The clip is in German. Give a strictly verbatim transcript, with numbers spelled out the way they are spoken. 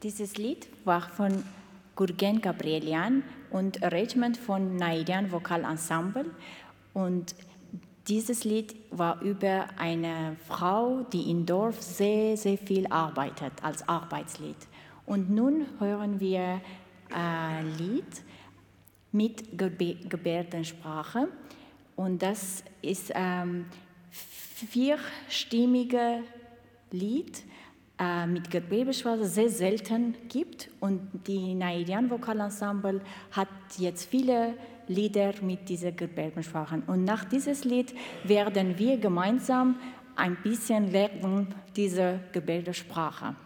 Dieses Lied war von Gurgen Gabrielian und Arrangement von Naidian Vocal Ensemble. Und dieses Lied war über eine Frau, die im Dorf sehr, sehr viel arbeitet, als Arbeitslied. Und nun hören wir ein Lied mit Gebärdensprache. Und das ist ein vierstimmiges Lied äh, mit Gebärdensprache, sehr selten gibt. Und die Naidian Vocal Ensemble hat jetzt viele Lieder mit dieser Gebärdensprache. Und nach diesem Lied werden wir gemeinsam ein bisschen lernen, diese Gebärdensprache.